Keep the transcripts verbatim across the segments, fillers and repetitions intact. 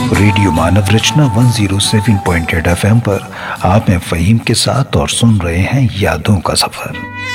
Radio मानव रचना एक सौ सात पॉइंट आठ एफ एम पर आप हैं फ़हीम के साथ और सुन रहे हैं यादों का सफर।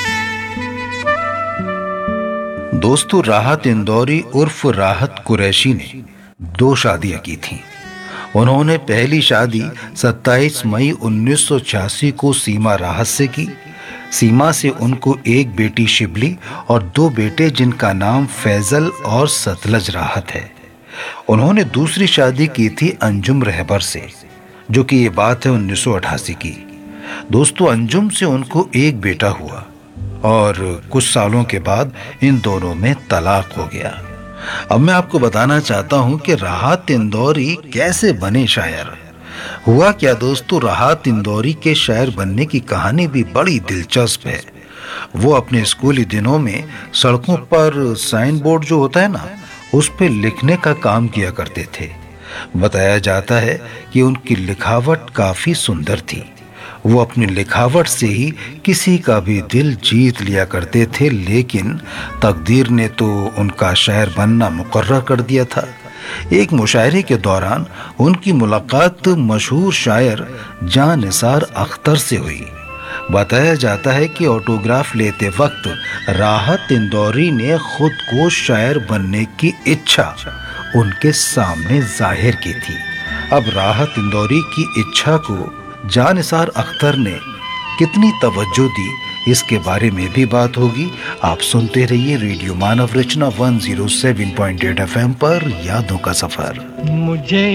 दोस्तों, राहत इंदौरी उर्फ राहत कुरैशी ने दो शादियां की थीं। उन्होंने पहली शादी सत्ताईस मई उन्नीस सौ छियासी को सीमा राहत से की। सीमा से उनको एक बेटी शिबली और दो बेटे जिनका नाम फैजल और सतलज राहत है। उन्होंने दूसरी शादी की थी अंजुम रहबर से, जो कि ये बात है उन्नीस सौ अठासी की। दोस्तों, अंजुम से उनको एक बेटा हुआ और कुछ सालों के बाद इन दोनों में तलाक हो गया। अब मैं आपको बताना चाहता हूं कि राहत इंदौरी कैसे बने शायर। हुआ क्या दोस्तों, राहत इंदौरी के शायर बनने की कहानी भी बड़ी दिलचस्प है। वो अपने स्कूली दिनों में सड़कों पर साइन बोर्ड जो होता है ना, उस पे लिखने का काम किया करते थे। बताया जाता है कि उनकी लिखावट काफी सुंदर थी। वो अपनी लिखावट से ही किसी का भी दिल जीत लिया करते थे, लेकिन तकदीर ने तो उनका शायर बनना मुकर्रर कर दिया था। एक मुशायरे के दौरान उनकी मुलाकात मशहूर शायर जां निसार अख्तर से हुई। बताया जाता है कि ऑटोग्राफ लेते वक्त राहत इंदौरी ने खुद को शायर बनने की इच्छा उनके सामने जाहिर की थी। अब राहत इंदौरी की इच्छा को जां निसार अख्तर ने कितनी तवज्जो दी, इसके बारे में भी बात होगी। आप सुनते रहिए रेडियो मानव रचना एक सौ सात पॉइंट आठ एफ एम पर यादों का सफर। मुझे